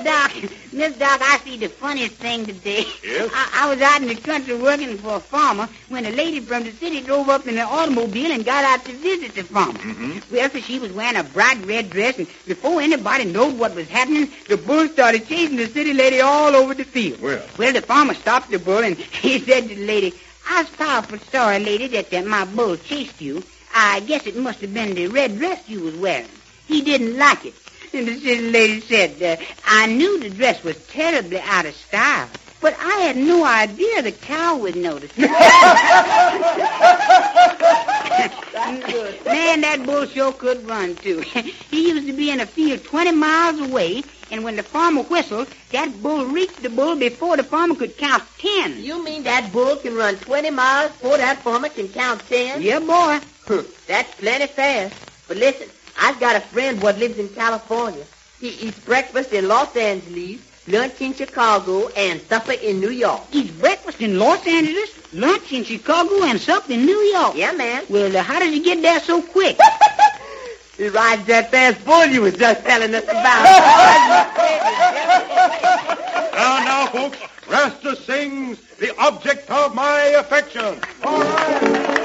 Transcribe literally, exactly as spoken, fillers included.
Doc, Miss Doc, I see the funniest thing today. Yes? I, I was out in the country working for a farmer when a lady from the city drove up in an automobile and got out to visit the farmer. Mm-hmm. Well, so she was wearing a bright red dress, and before anybody knew what was happening, the bull started chasing the city lady all over the field. Well? Well, the farmer stopped the bull, and he said to the lady, "I was powerful sorry, lady, that, that my bull chased you. I guess it must have been the red dress you was wearing. He didn't like it." And the city lady said, uh, "I knew the dress was terribly out of style, but I had no idea the cow would notice." That's good. Man, that bull sure could run, too. He used to be in a field twenty miles away, and when the farmer whistled, that bull reached the bull before the farmer could count ten. You mean that bull can run twenty miles before that farmer can count ten? Yeah, boy. That's plenty fast. But listen, I've got a friend what lives in California. He eats breakfast in Los Angeles, lunch in Chicago, and supper in New York. Eats breakfast in Los Angeles, lunch in Chicago, and supper in New York. Yeah, man. Well, uh, how does he get there so quick? He rides that fast bull you was just telling us about. Now, now, folks, Rasta sings The Object of My Affection.